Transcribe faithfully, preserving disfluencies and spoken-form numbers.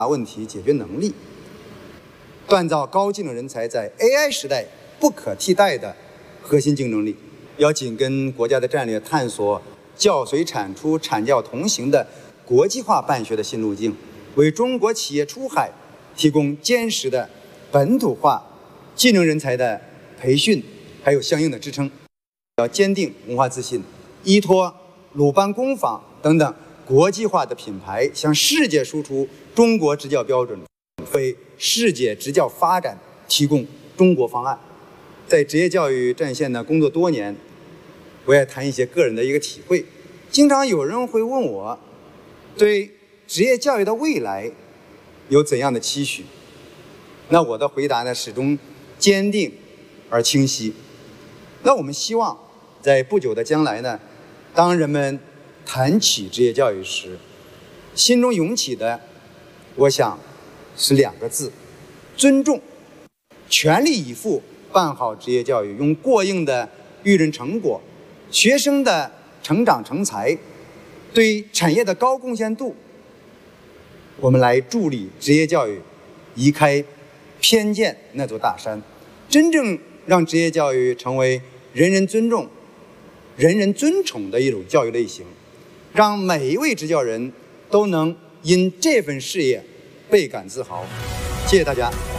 问题解决能力，锻造高技能人才在 A I 时代不可替代的核心竞争力。要紧跟国家的战略，探索教随产出、产教同行的国际化办学的新路径，为中国企业出海提供坚实的本土化技能人才的培训，还有相应的支撑。要坚定文化自信，依托鲁班工坊等等国际化的品牌，向世界输出中国执教标准，为世界执教发展提供中国方案。在职业教育战线呢工作多年，我也谈一些个人的一个体会。经常有人会问我，对职业教育的未来有怎样的期许？那我的回答呢，始终坚定而清晰。那我们希望在不久的将来呢，当人们谈起职业教育时，心中涌起的，我想是两个字：尊重。全力以赴办好职业教育，用过硬的育人成果、学生的成长成才、对产业的高贡献度，我们来助力职业教育移开偏见那座大山，真正让职业教育成为人人尊重、人人尊崇的一种教育类型，让每一位执教人都能因这份事业倍感自豪。谢谢大家。